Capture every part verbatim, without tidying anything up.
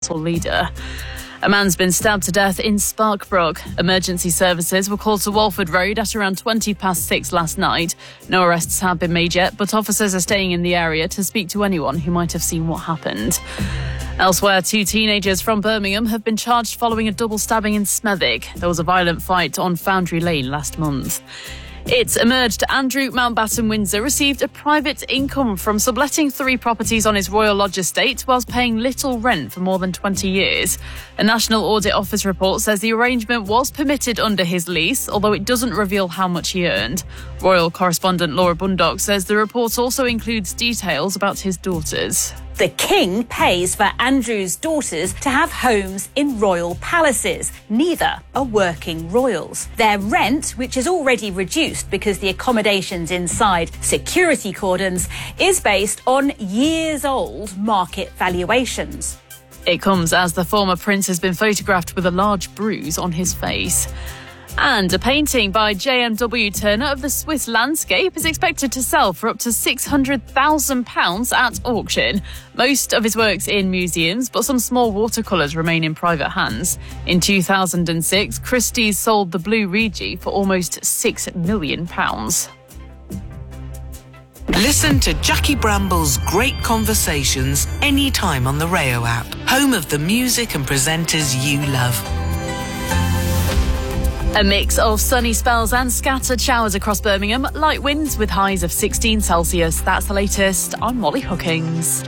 Council leader. A man's been stabbed to death in Sparkbrook. Emergency services were called to Walford Road at around twenty past six last night. No arrests have been made yet, but officers are staying in the area to speak to anyone who might have seen what happened. Elsewhere, two teenagers from Birmingham have been charged following a double stabbing in Smethwick. There was a violent fight on Foundry Lane last month. It's emerged Andrew Mountbatten Windsor received a private income from subletting three properties on his Royal Lodge estate whilst paying little rent for more than twenty years. A National Audit Office report says the arrangement was permitted under his lease, although it doesn't reveal how much he earned. Royal correspondent Laura Bundock says the report also includes details about his daughters. The King pays for Andrew's daughters to have homes in royal palaces. Neither are working royals. Their rent, which is already reduced because the accommodations inside security cordons, is based on years-old market valuations. It comes as the former prince has been photographed with a large bruise on his face. And a painting by J M W Turner of the Swiss landscape is expected to sell for up to six hundred thousand pounds at auction. Most of his work's in museums, but some small watercolours remain in private hands. In two thousand six, Christie's sold the Blue Rigi for almost six million pounds. Listen to Jackie Bramble's great conversations anytime on the Rayo app, home of the music and presenters you love. A mix of sunny spells and scattered showers across Birmingham. Light winds with highs of sixteen Celsius. That's the latest. I'm Molly Hookings.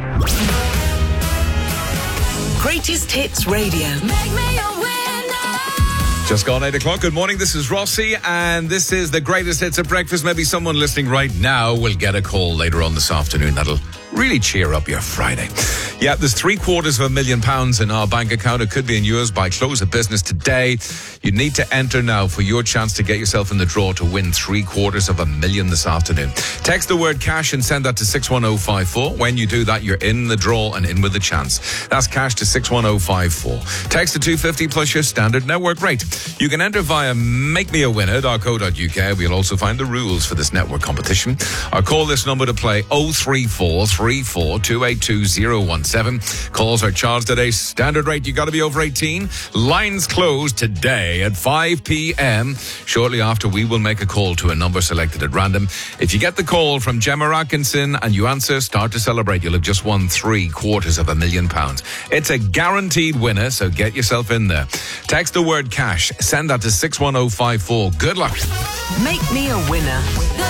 Greatest Hits Radio. Make me a winner. Just gone eight o'clock. Good morning. This is Rossi, and this is the Greatest Hits at Breakfast. Maybe someone listening right now will get a call later on this afternoon. That'll really cheer up your Friday. Yeah, there's three quarters of a million pounds in our bank account. It could be in yours by close of business today. You need to enter now for your chance to get yourself in the draw to win three quarters of a million this afternoon. Text the word cash and send that to six one oh five four. When you do that, you're in the draw and in with the chance. That's cash to six one oh five four. Text to two fifty plus your standard network rate. You can enter via make me a winner dot co dot uk. We'll also find the rules for this network competition. Or call this number to play oh three four three four two eight two oh one seven. Calls are charged at a standard rate. You got to be over eighteen. Lines closed today at five p.m. Shortly after, we will make a call to a number selected at random. If you get the call from Gemma Atkinson and you answer, start to celebrate. You'll have just won three quarters of a million pounds. It's a guaranteed winner, so get yourself in there. Text the word cash. Send that to six one oh five four. Good luck. Make me a winner.